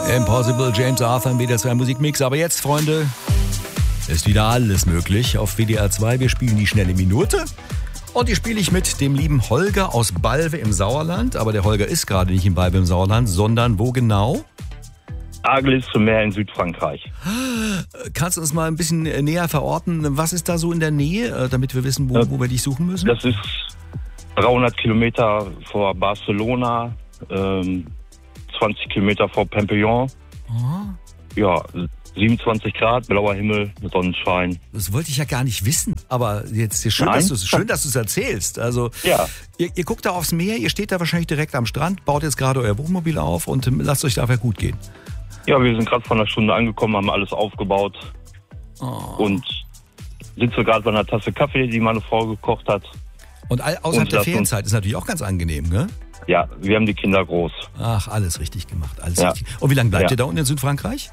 Impossible, James Arthur im WDR 2 Musikmix. Aber jetzt, Freunde, ist wieder alles möglich auf WDR 2. Wir spielen die schnelle Minute. Und die spiele ich mit dem lieben Holger aus Balve im Sauerland. Aber der Holger ist gerade nicht in Balve im Sauerland, sondern wo genau? Argelès zum Meer in Südfrankreich. Kannst du uns mal ein bisschen näher verorten? Was ist da so in der Nähe, damit wir wissen, wo wir dich suchen müssen? Das ist 300 Kilometer vor Barcelona, 20 Kilometer vor Pampelon. Oh. Ja, 27 Grad, blauer Himmel, Sonnenschein. Das wollte ich ja gar nicht wissen. Aber jetzt ist schön, dass du es erzählst. Also, ja. Ihr guckt da aufs Meer, ihr steht da wahrscheinlich direkt am Strand, baut jetzt gerade euer Wohnmobil auf und lasst euch dafür gut gehen. Ja, wir sind gerade vor einer Stunde angekommen, haben alles aufgebaut und sitzen gerade bei einer Tasse Kaffee, die meine Frau gekocht hat. Und außerhalb der Ferienzeit ist natürlich auch ganz angenehm, ne? Ja, wir haben die Kinder groß. Ach, alles richtig gemacht, richtig. Und wie lange bleibt ihr da unten in Südfrankreich?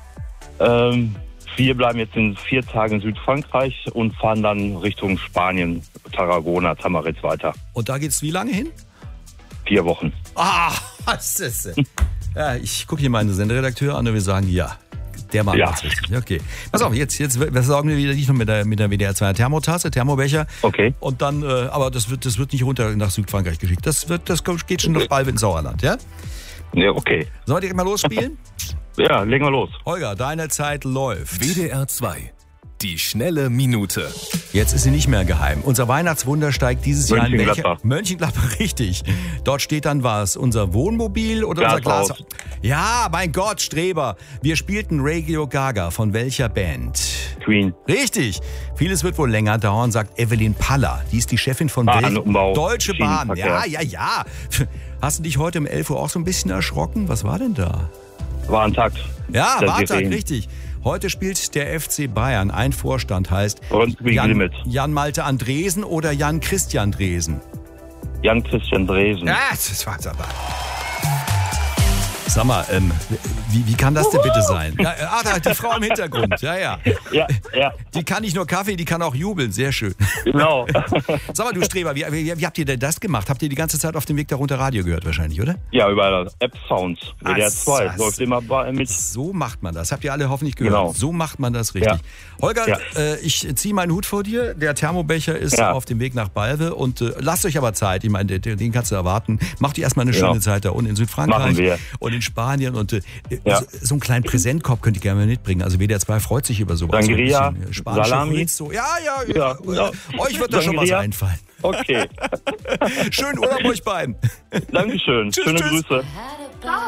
Wir bleiben jetzt in 4 Tagen in Südfrankreich und fahren dann Richtung Spanien, Tarragona, Tamaritz weiter. Und da geht's wie lange hin? 4 Wochen. Was ist das? Ja, ich gucke hier meinen Senderedakteur an und wir sagen, ja, der macht das richtig. Okay. Pass auf, jetzt versorgen wir wieder nicht nur mit der WDR 2 Thermotasse, Thermobecher. Okay. Und dann, aber das wird nicht runter nach Südfrankreich geschickt. Das geht schon nach Balve ins Sauerland, ja? Ja, okay. Sollen wir direkt mal losspielen? Ja, legen wir los. Holger, deine Zeit läuft. WDR 2. Die schnelle Minute. Jetzt ist sie nicht mehr geheim. Unser Weihnachtswunder steigt dieses Jahr in Mönchengladbach, richtig. Dort steht dann was, unser Wohnmobil oder unser Glashaus? Ja, mein Gott, Streber. Wir spielten Radio Gaga. Von welcher Band? Queen. Richtig. Vieles wird wohl länger dauern, sagt Evelyn Paller. Die ist die Chefin von Deutsche Bahn. Ja. Hast du dich heute um 11 Uhr auch so ein bisschen erschrocken? Was war denn da? Warntag. Ja, Warntag, richtig. Heute spielt der FC Bayern. Ein Vorstand heißt Jan-Malte Andresen oder Jan-Christian Dresen? Jan-Christian Dresen. Ja, das war's aber. Sag mal, wie kann das denn bitte sein? Ja, da die Frau im Hintergrund, ja. Ja. Die kann nicht nur Kaffee, die kann auch jubeln, sehr schön. Genau. Sag mal, du Streber, wie habt ihr denn das gemacht? Habt ihr die ganze Zeit auf dem Weg da runter Radio gehört wahrscheinlich, oder? Ja, über App-Sounds. WDR 2 läuft immer mit. So macht man das. Habt ihr alle hoffentlich gehört. Genau. So macht man das richtig. Ja. Holger, ich ziehe meinen Hut vor dir. Der Thermobecher ist auf dem Weg nach Balve und lasst euch aber Zeit. Ich meine, den kannst du erwarten. Macht ihr erstmal eine schöne Zeit da unten in Südfrankreich. Machen wir. Und in Spanien und so einen kleinen Präsentkorb könnt ihr gerne mal mitbringen. Also WDR 2 freut sich über sowas. Sangria, Salami. Ja. Euch wird da schon was einfallen. Okay. Schönen Urlaub euch beiden. Dankeschön. Schöne Grüße.